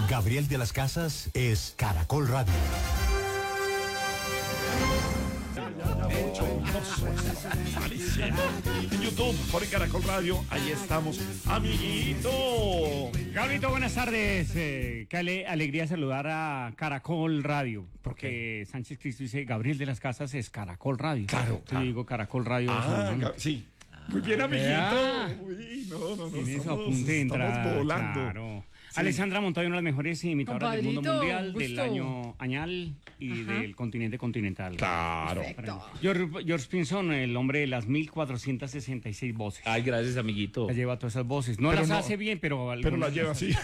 Gabriel de las Casas es Caracol Radio. En YouTube, por el Caracol Radio, ahí estamos, amiguito. Gabrielito, buenas tardes. Qué alegría saludar a Caracol Radio, porque Sánchez Cristo dice Gabriel de las Casas es Caracol Radio. Claro, Yo digo Caracol Radio. Sí. Muy bien, amiguito. Uy, no. Estamos volando. Claro. Sí. Alessandra Montoya, una de las mejores imitadoras del mundo mundial, gusto. del año añal y del continente continental. Claro. Perfecto. George Pinson, el hombre de las 1466 voces. Ay, gracias, amiguito. Las lleva todas esas voces. No Pero las no- hace bien, pero Pero la lleva así.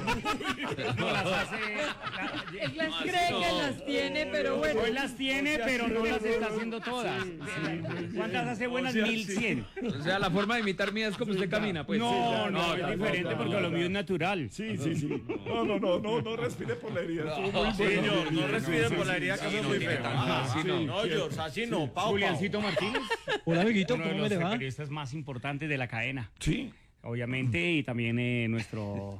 No las hace. Él las cree que las tiene, pero bueno. Hoy las tiene, pero no las está haciendo todas. ¿Cuántas hace buenas? 1100. O sea, la forma de imitar mía es como usted camina, pues. No, es diferente porque lo mío es natural. Sí. No respire por la herida. Estuvo muy bueno. Señor, no respire por la herida que Sí, es no, muy tiene feo. tanto, así no. No, George, así no, Pau. Juliancito Martínez. Hola, amiguito, Uno de ¿cómo los me le va? periodistas más importantes de la cadena. Sí. Obviamente, y también nuestro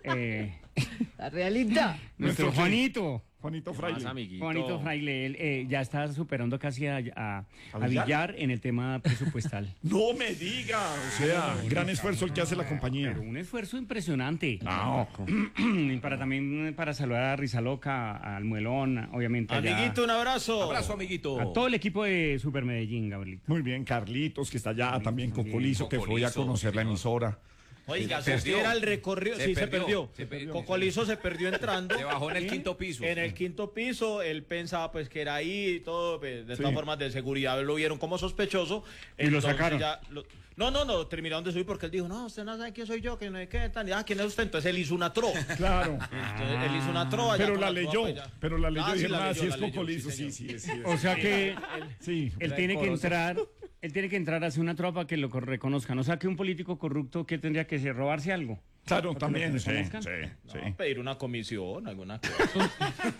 La realidad. nuestro Juanito. Juanito Más, Fraile. amiguito. Juanito Fraile, él ya está superando casi a Villar? Villar en el tema presupuestal. No me diga. O sea, gran esfuerzo el que hace la compañía. Pero un esfuerzo impresionante. No. Y también para saludar a Rizaloca, al Muelón, obviamente. allá, Amiguito, un abrazo. Abrazo, amiguito. a todo el equipo de Super Medellín, Gabrielito. Muy bien, Carlitos, que está allá, también Cocolizo, que fue a conocer la emisora. Oiga, Se si perdió. era el recorrido. Sí, se perdió. Se perdió. Cocolizo se perdió entrando. Se bajó en el ¿sí? quinto piso. En el quinto piso, él pensaba pues que era ahí y todo, pues, de todas Sí. formas de seguridad lo vieron como sospechoso. Y lo Entonces sacaron. No, terminaron de subir porque él dijo, no, usted no sabe quién soy yo, que no es que tan. Ah, ¿quién es usted? Entonces él hizo una trova. Claro. Entonces, él hizo una trova. ya Pero con la trova, leyó. pues, ya. Pero la leyó y Sí, dijeron, la sí leyó, es la leyó, Cocolizo. sí, Sí. O sea que Sí. él tiene que entrar a hacer una tropa que lo reconozcan. O sea que un político corrupto, ¿qué tendría que hacer? ¿Robarse algo? Claro, también. Sí. No, pedir una comisión, alguna cosa.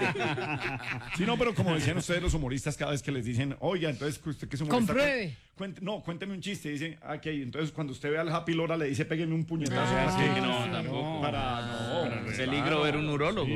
Sí, no, pero como decían ustedes los humoristas, cada vez que les dicen, oiga, entonces usted que es humorista. Compruebe. Cuénteme un chiste. Dicen, aquí hay. Entonces, cuando usted ve al Happy Lora, le dice, pégueme un puñetazo. No, tampoco. No. Peligro ver un urólogo.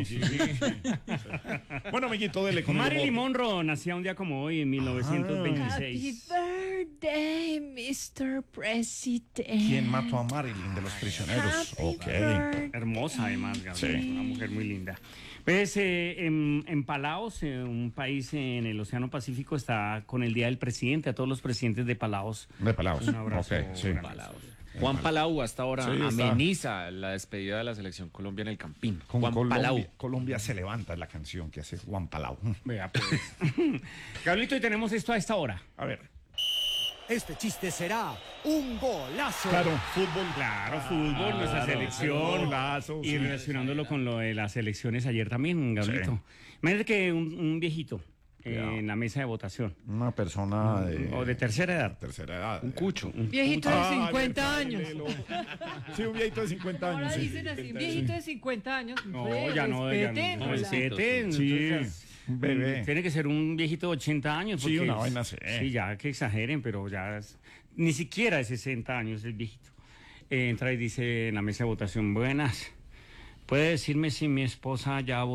Bueno, amiguito, dele con el Marilyn voto. Monroe nacía un día como hoy, en Happy 1926. birthday, Mr. President. ¿Quién mató a Marilyn de los prisioneros? Happy Ok. birthday. Hermosa, además, Gabriel. Sí. Una mujer muy linda. Pues en Palaos, un país en el Océano Pacífico, está con el Día del Presidente. A todos los presidentes de Palaos. De Palaos. Un abrazo. Ok, sí. grande. Juan Palau hasta ahora Sí, está. ameniza la despedida de la selección Colombia en el Campín. Con Juan Colombia, Palau. Colombia se levanta, es la canción que hace Juan Palau. Vea, pues. Gabrielito, y tenemos esto a esta hora. A ver. Este chiste será un golazo. Claro, fútbol. Claro, fútbol, nuestra selección. Golazo, Y sí. relacionándolo con lo de las elecciones ayer también, Gabrielito. Imagínate que un viejito en la mesa de votación, Una persona o de tercera edad, tercera edad. Un cucho. Viejito de 50 años. Sí, un viejito de 50 años. Ahora sí. dicen así, viejito de 50 años. No, Hombre, ya no, respeten, no, hola. respeten. Sí, Entonces, un bebé. tiene que ser un viejito de 80 años. Sí, porque una vaina así. Sí, ya que exageren, pero ya ni siquiera de 60 años el viejito. Entra y dice en la mesa de votación, buenas, ¿puede decirme si mi esposa ya votó?